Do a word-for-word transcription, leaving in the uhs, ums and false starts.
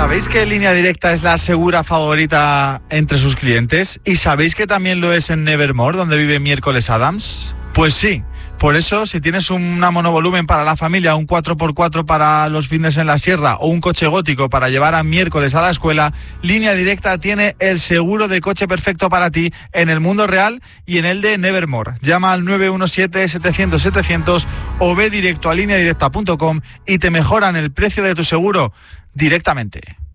¿Sabéis que Línea Directa es la segura favorita entre sus clientes? ¿Y sabéis que también lo es en Nevermore, donde vive Miércoles Adams? Pues sí. Por eso, si tienes una monovolumen para la familia, un cuatro por cuatro para los fines en la sierra o un coche gótico para llevar a Miércoles a la escuela, Línea Directa tiene el seguro de coche perfecto para ti en el mundo real y en el de Nevermore. Llama al nueve uno siete, setecientos, setecientos o ve directo a línea directa punto com y te mejoran el precio de tu seguro directamente.